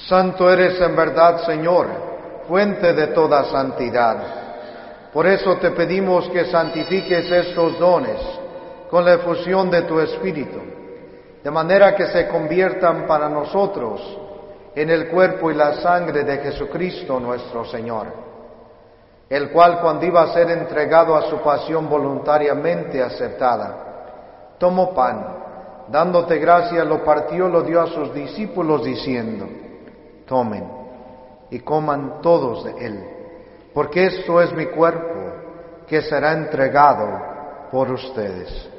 Santo eres en verdad, Señor, fuente de toda santidad. Por eso te pedimos que santifiques estos dones con la efusión de tu Espíritu, de manera que se conviertan para nosotros en el cuerpo y la sangre de Jesucristo nuestro Señor, el cual, cuando iba a ser entregado a su pasión voluntariamente aceptada, tomó pan, dándote gracias, lo partió, lo dio a sus discípulos, diciendo: tomen y coman todos de él, porque esto es mi cuerpo, que será entregado por ustedes.